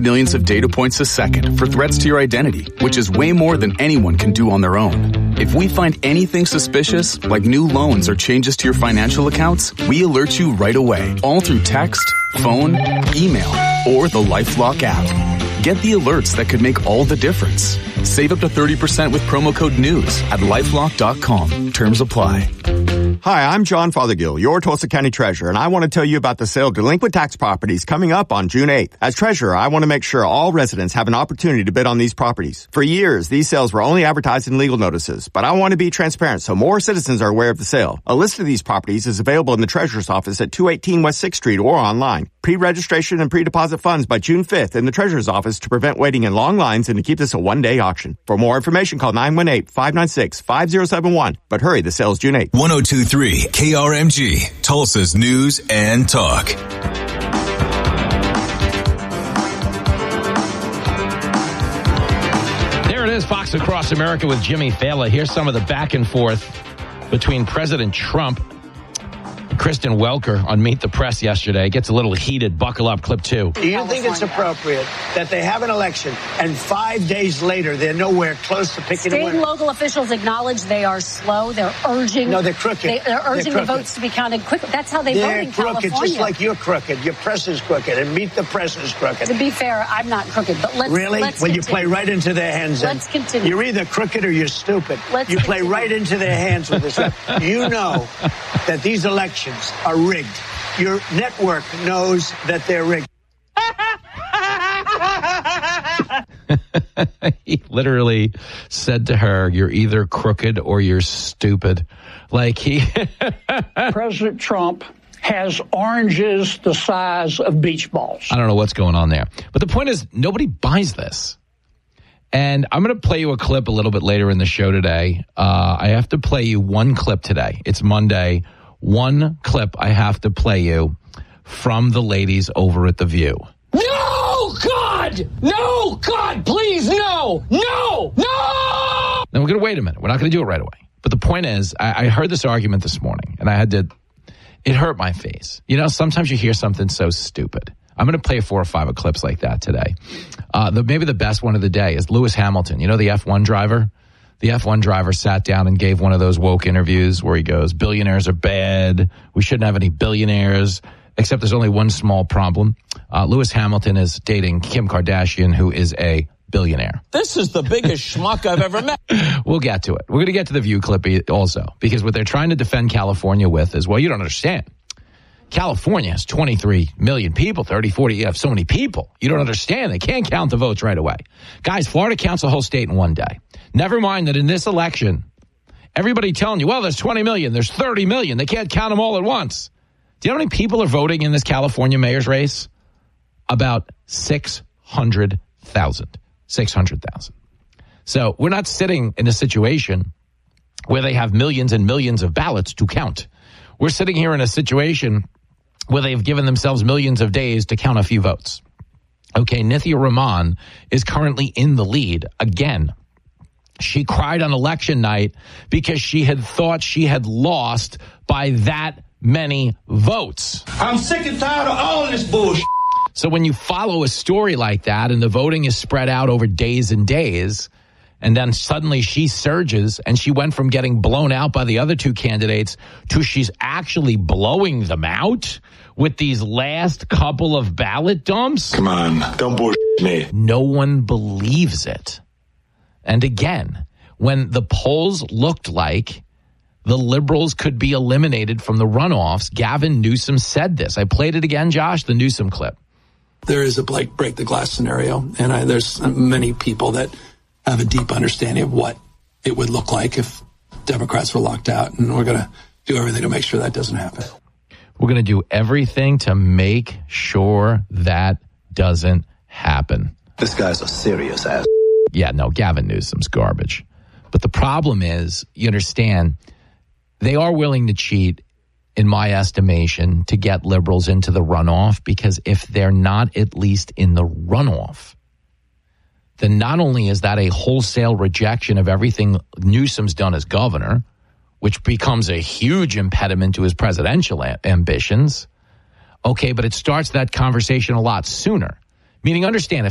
millions of data points a second for threats to your identity, which is way more than anyone can do on their own. If we find anything suspicious, like new loans or changes to your financial accounts, we alert you right away, all through text, phone, email, or the LifeLock app. Get the alerts that could make all the difference. Save up to 30% with promo code NEWS at LifeLock.com. Terms apply. Hi, I'm John Fothergill, your Tulsa County Treasurer, and I want to tell you about the sale of delinquent tax properties coming up on June 8th. As Treasurer, I want to make sure all residents have an opportunity to bid on these properties. For years, these sales were only advertised in legal notices, but I want to be transparent so more citizens are aware of the sale. A list of these properties is available in the Treasurer's office at 218 West 6th Street or online. Pre-registration and pre-deposit funds by June 5th in the Treasurer's office to prevent waiting in long lines and to keep this a one-day auction. For more information, call 918-596-5071. But hurry, the sale is June 8th. 102.3 KRMG, Tulsa's News and Talk. There it is, Fox Across America with Jimmy Fallon. Here's some of the back and forth between President Trump and Kristen Welker on Meet the Press yesterday. Gets a little heated. Buckle up, clip 2. Do you think it's appropriate that they have an election and 5 days later they're nowhere close to picking a winner? State and local officials acknowledge they are slow. They're urging. No, they're crooked. They're urging the votes to be counted quickly. That's how they vote in California. They're crooked, just like you're crooked. Your press is crooked, and Meet the Press is crooked. To be fair, I'm not crooked, but let's really. Let's well, continue. You play right into their hands. Let's continue. You're either crooked or you're stupid. You play right into their hands with this. You know that these elections are rigged. Your network knows that they're rigged. He literally said to her, "You're either crooked or you're stupid." Like President Trump has oranges the size of beach balls. I don't know what's going on there. But the point is, nobody buys this. And I'm going to play you a clip a little bit later in the show today. I have to play you one clip today. It's Monday. One clip I have to play you from the ladies over at The View. No, God! No, God, please, no! No! No! Now, we're going to wait a minute. We're not going to do it right away. But the point is, I heard this argument this morning, and it hurt my face. You know, sometimes you hear something so stupid. I'm going to play 4 or 5 clips like that today. Maybe the best one of the day is Lewis Hamilton. You know, the F1 driver? The F1 driver sat down and gave one of those woke interviews where he goes, billionaires are bad. We shouldn't have any billionaires, except there's only one small problem. Lewis Hamilton is dating Kim Kardashian, who is a billionaire. This is the biggest schmuck I've ever met. We'll get to it. We're going to get to the View clip also, because what they're trying to defend California with is, well, you don't understand. California has 23 million people, 30, 40. You have so many people. You don't understand. They can't count the votes right away. Guys, Florida counts the whole state in one day. Never mind that in this election, everybody telling you, well, there's 20 million, there's 30 million. They can't count them all at once. Do you know how many people are voting in this California mayor's race? About 600,000. 600,000. So we're not sitting in a situation where they have millions and millions of ballots to count. We're sitting here in a situation where they've given themselves millions of days to count a few votes. Okay, Nithya Rahman is currently in the lead again. She cried on election night because she had thought she had lost by that many votes. I'm sick and tired of all this bullshit. So when you follow a story like that and the voting is spread out over days and days, and then suddenly she surges and she went from getting blown out by the other two candidates to she's actually blowing them out with these last couple of ballot dumps. Come on, don't bullshit me. No one believes it. And again, when the polls looked like the liberals could be eliminated from the runoffs, Gavin Newsom said this. I played it again, Josh, the Newsom clip. There is a break the glass scenario, and there's many people that have a deep understanding of what it would look like if Democrats were locked out, and we're going to do everything to make sure that doesn't happen. We're going to do everything to make sure that doesn't happen. This guy's a serious ass. Yeah, no, Gavin Newsom's garbage. But the problem is, you understand, they are willing to cheat, in my estimation, to get liberals into the runoff, because if they're not at least in the runoff, then not only is that a wholesale rejection of everything Newsom's done as governor, which becomes a huge impediment to his presidential ambitions, okay, but it starts that conversation a lot sooner. Meaning, understand,